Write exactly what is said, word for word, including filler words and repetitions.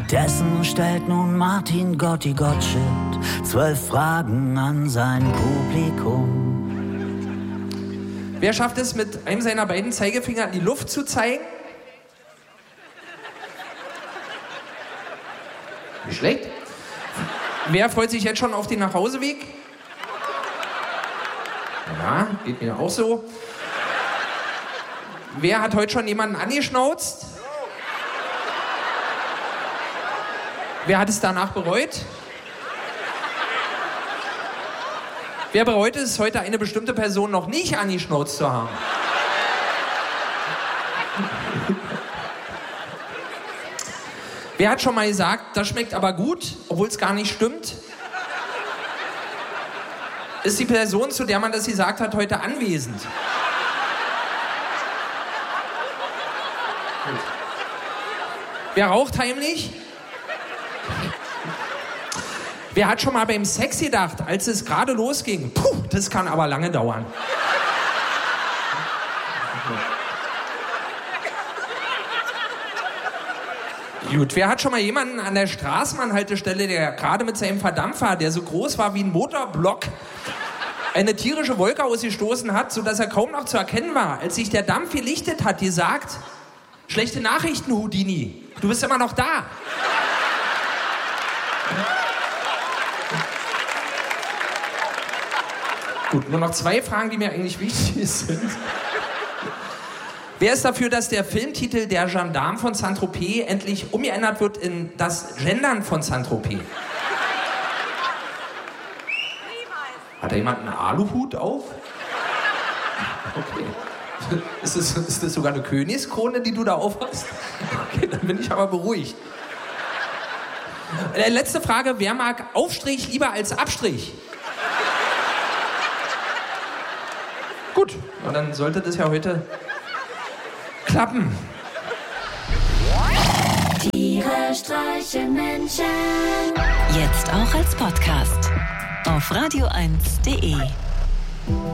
Stattdessen stellt nun Martin Gotti Gottschild zwölf Fragen an sein Publikum. Wer schafft es, mit einem seiner beiden Zeigefinger in die Luft zu zeigen? Nicht schlecht. Wer freut sich jetzt schon auf den Nachhauseweg? Ja, geht mir auch so. Wer hat heute schon jemanden angeschnauzt? Wer hat es danach bereut? Wer bereut es, heute eine bestimmte Person noch nicht angeschnauzt zu haben? Wer hat schon mal gesagt, das schmeckt aber gut, obwohl es gar nicht stimmt? Ist die Person, zu der man das gesagt hat, heute anwesend? Gut. Wer raucht heimlich? Wer hat schon mal beim Sex gedacht, als es gerade losging? Puh, das kann aber lange dauern. Gut, wer hat schon mal jemanden an der Straßenbahnhaltestelle, der gerade mit seinem Verdampfer, der so groß war wie ein Motorblock, eine tierische Wolke ausgestoßen hat, sodass er kaum noch zu erkennen war, als sich der Dampf gelichtet hat, gesagt, schlechte Nachrichten, Houdini, du bist immer noch da. Gut, nur noch zwei Fragen, die mir eigentlich wichtig sind. Wer ist dafür, dass der Filmtitel Der Gendarme von Saint-Tropez endlich umgeändert wird in Das Gendern von Saint-Tropez? Hat da jemand einen Aluhut auf? Okay. Ist das, ist das sogar eine Königskrone, die du da aufhast? Okay, dann bin ich aber beruhigt. Äh, letzte Frage, wer mag Aufstrich lieber als Abstrich? Gut, und dann sollte das ja heute klappen. Tiere streichen Menschen. Jetzt auch als Podcast auf radio eins punkt de.